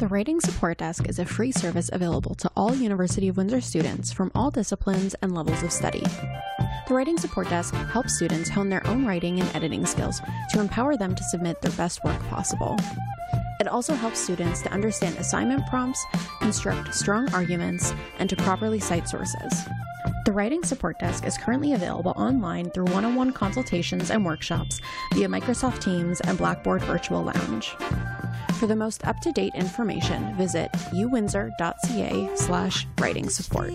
The Writing Support Desk is a free service available to all University of Windsor students from all disciplines and levels of study. The Writing Support Desk helps students hone their own writing and editing skills to empower them to submit their best work possible. It also helps students to understand assignment prompts, construct strong arguments, and to properly cite sources. The Writing Support Desk is currently available online through one-on-one consultations and workshops via Microsoft Teams and Blackboard Virtual Lounge. For the most up-to-date information, visit uwindsor.ca/writing support.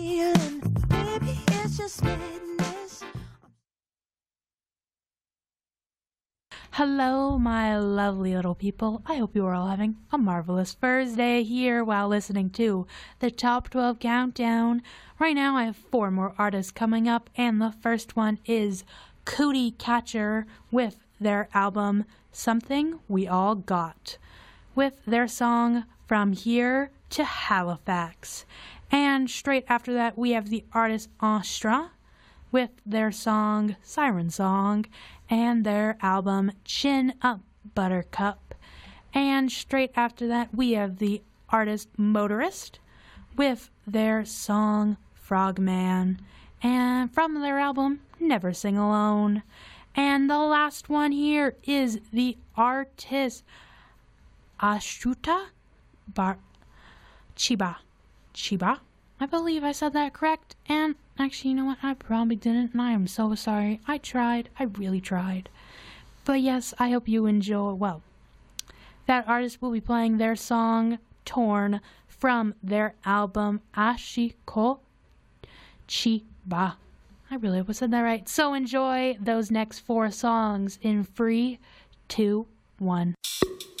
Hello, my lovely little people. I hope you are all having a marvelous Thursday here while listening to the Top 12 Countdown. Right now, I have 4 more artists coming up, and the first one is Cootie Catcher with their album Something We All Got, with their song From Here to Halifax. And straight after that, we have the artist Astra with their song Siren Song and their album Chin Up Buttercup. And straight after that, we have the artist Motorist with their song Frogman, and from their album Never Sing Alone. And the last one here is the artist Ashuta Chiba. I believe I said that correct, and actually, you know what, I probably didn't, and I am so sorry. I really tried. But yes, I hope you enjoy. Well, that artist will be playing their song Torn from their album Ashiko Chiba. I really hope I said that right. So enjoy those next 4 songs in 3, 2, 1.